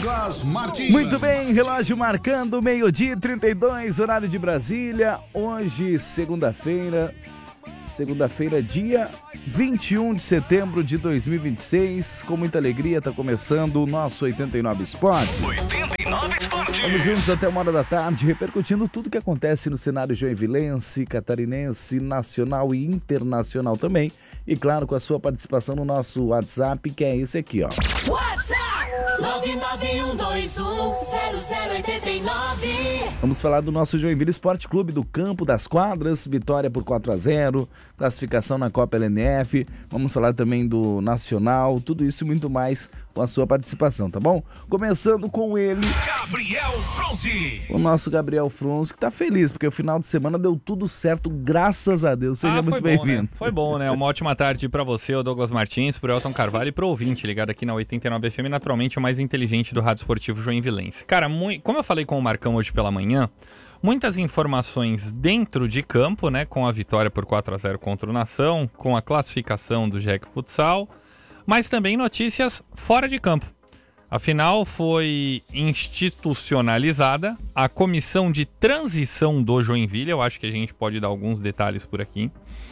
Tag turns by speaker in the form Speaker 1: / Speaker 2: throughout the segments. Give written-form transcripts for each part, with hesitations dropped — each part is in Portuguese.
Speaker 1: Douglas Martins.
Speaker 2: Muito bem, relógio marcando meio-dia e 32, horário de Brasília. Hoje, segunda-feira, dia 21 de setembro de 2026. Com muita alegria, está começando o nosso 89 Esportes.
Speaker 3: 89 Esportes.
Speaker 2: Vamos juntos até 1h da tarde, repercutindo tudo que acontece no cenário joinvilense, catarinense, nacional e internacional também. E claro, com a sua participação no nosso WhatsApp, que é esse aqui, ó.
Speaker 4: WhatsApp 991210089.
Speaker 2: Vamos falar do nosso Joinville Esporte Clube do Campo das Quadras, vitória por 4-0, classificação na Copa LNF. Vamos falar também do Nacional, tudo isso e muito mais com a sua participação, tá bom? Começando com ele,
Speaker 1: Gabriel Fronzi.
Speaker 2: o nosso Gabriel Fronzi, que tá feliz, porque o final de semana deu tudo certo, graças a Deus. Seja muito bem-vindo.
Speaker 5: Né? Foi bom, né? Uma ótima tarde pra você, o Douglas Martins, pro Elton Carvalho e pro ouvinte ligado aqui na 89 FM, naturalmente o mais inteligente do Rádio Esportivo Joinvilense. Cara, como eu falei com o Marcão hoje pela manhã, muitas informações dentro de campo, né? Com a vitória por 4-0 contra o Nação, com a classificação do Jack Futsal, mas também notícias fora de campo. Afinal, foi institucionalizada a comissão de transição do Joinville. Eu acho que a gente pode dar alguns detalhes por aqui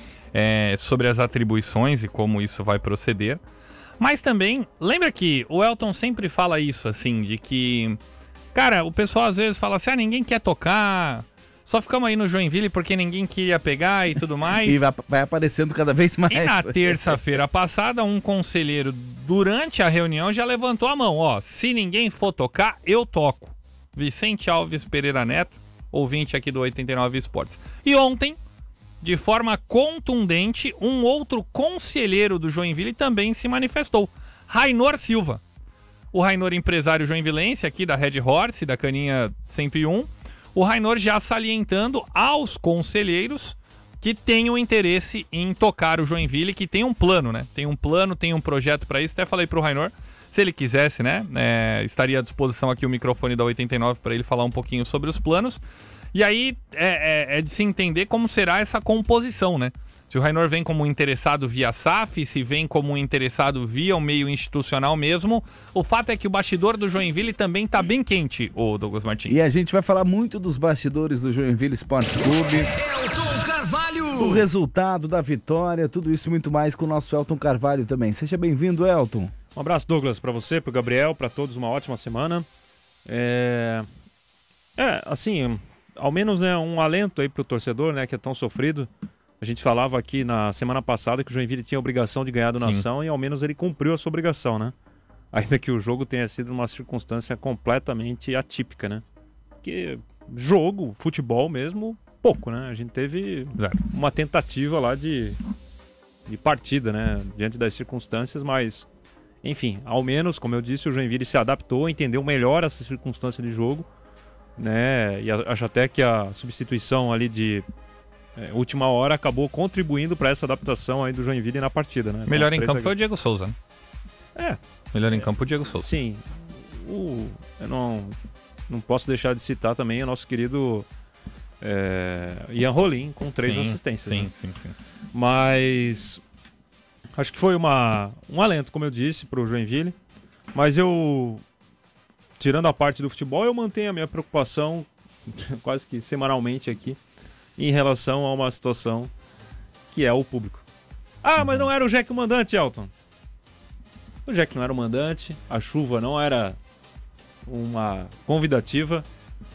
Speaker 5: sobre as atribuições e como isso vai proceder. Mas também, lembra que o Elton sempre fala isso, assim, de que, cara, o pessoal às vezes fala assim, ninguém quer tocar, só ficamos aí no Joinville porque ninguém queria pegar e tudo mais.
Speaker 2: E vai aparecendo cada vez mais.
Speaker 5: E na terça-feira passada, um conselheiro, durante a reunião, já levantou a mão, ó, se ninguém for tocar, eu toco. Vicente Alves Pereira Neto, ouvinte aqui do 89 Esportes. E ontem, de forma contundente, um outro conselheiro do Joinville também se manifestou. Rainor Silva. O Rainor, empresário joinvilense aqui da Red Horse, da Caninha 101. O Rainor já salientando aos conselheiros que tenham interesse em tocar o Joinville, que tem um plano, né? Tem um plano, tem um projeto para isso. Até falei pro Rainor, se ele quisesse, né? Estaria à disposição aqui o microfone da 89 para ele falar um pouquinho sobre os planos. E aí é de se entender como será essa composição, né? Se o Rainor vem como interessado via SAF, se vem como interessado via o meio institucional mesmo, o fato é que o bastidor do Joinville também tá bem quente, o Douglas Martins.
Speaker 2: E a gente vai falar muito dos bastidores do Joinville Esporte Clube.
Speaker 1: Elton Carvalho.
Speaker 2: O resultado da vitória, tudo isso e muito mais com o nosso Elton Carvalho também. Seja bem-vindo, Elton.
Speaker 6: Um abraço, Douglas, para você, para o Gabriel, para todos, uma ótima semana. Assim, ao menos é um alento aí pro torcedor, né, que é tão sofrido. A gente falava aqui na semana passada que o Joinville tinha a obrigação de ganhar do Nação e ao menos ele cumpriu a sua obrigação, né? Ainda que o jogo tenha sido uma circunstância completamente atípica, né? Porque jogo, futebol mesmo, pouco, né? A gente teve uma tentativa lá de partida, né? Diante das circunstâncias, mas... Enfim, ao menos, como eu disse, o Joinville se adaptou, entendeu melhor essa circunstância de jogo, né? E acho até que a substituição ali de última hora acabou contribuindo para essa adaptação aí do Joinville na partida, né?
Speaker 5: Melhor em campo foi o Diego Souza, né? Melhor em campo o Diego Souza.
Speaker 6: Sim. Eu não posso deixar de citar também o nosso querido Ian Rolim com 3 assistências.
Speaker 5: Sim.
Speaker 6: Mas acho que foi um alento, como eu disse, para o Joinville. Mas tirando a parte do futebol, eu mantenho a minha preocupação quase que semanalmente aqui em relação a uma situação que é o público. Mas não era o Jack o mandante, Elton. O Jack não era o mandante, a chuva não era uma convidativa,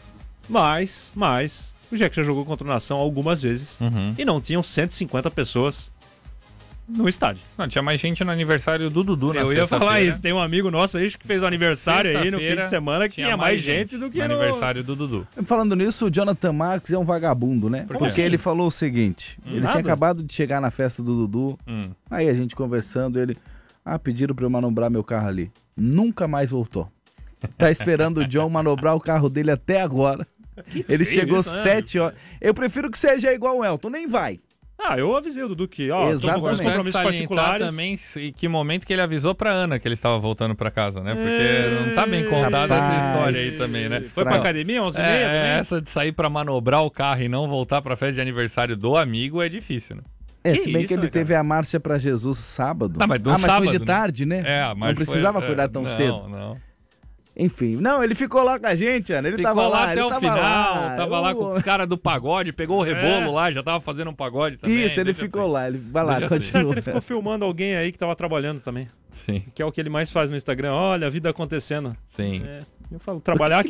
Speaker 6: mas o Jack já jogou contra o Nação algumas vezes e não tinham 150 pessoas no estádio.
Speaker 5: Não, tinha mais gente no aniversário do Dudu na
Speaker 6: Eu ia falar isso, tem um amigo nosso aí que fez o aniversário aí no fim de semana que tinha mais gente do que
Speaker 5: no aniversário do Dudu.
Speaker 2: Falando nisso, o Jonathan Marques é um vagabundo, né? Porque
Speaker 6: assim?
Speaker 2: ele falou o seguinte, ele tinha acabado de chegar na festa do Dudu, aí a gente conversando, ele, pediram pra eu manobrar meu carro ali. Nunca mais voltou. Tá esperando o John manobrar o carro dele até agora. Ele chegou 7 horas. Eu prefiro que seja igual o Elton, nem vai.
Speaker 6: Eu avisei o Dudu que,
Speaker 2: Exatamente.
Speaker 6: tô com compromissos particulares.
Speaker 5: Também que momento que ele avisou pra Ana que ele estava voltando pra casa, né? Porque não tá bem contada essa história aí também, né?
Speaker 6: Foi pra academia, 11h30 também?
Speaker 5: Essa de sair pra manobrar o carro e não voltar pra festa de aniversário do amigo é difícil, né?
Speaker 2: Se bem que ele teve a marcha pra Jesus sábado.
Speaker 5: Mas
Speaker 2: sábado, foi de
Speaker 5: né?
Speaker 2: tarde, né?
Speaker 5: Não precisava acordar tão cedo.
Speaker 2: Não. Enfim, não, ele ficou lá com a gente, Ana. Ele
Speaker 5: Ficou
Speaker 2: tava
Speaker 5: lá
Speaker 2: lá,
Speaker 5: até
Speaker 2: ele
Speaker 5: o
Speaker 2: tava
Speaker 5: final,
Speaker 2: lá.
Speaker 5: tava lá com os caras do pagode, pegou o rebolo lá, já tava fazendo um pagode também.
Speaker 2: Isso, ele
Speaker 5: deixa
Speaker 2: ficou
Speaker 5: assim.
Speaker 2: lá, ele vai lá,
Speaker 5: Deixa assim.
Speaker 6: Certo,
Speaker 2: continua.
Speaker 6: ele ficou filmando alguém aí que tava trabalhando também.
Speaker 5: Sim,
Speaker 6: Que é o que ele mais faz no Instagram. Olha, a vida acontecendo.
Speaker 5: sim.
Speaker 6: Eu falo, trabalhar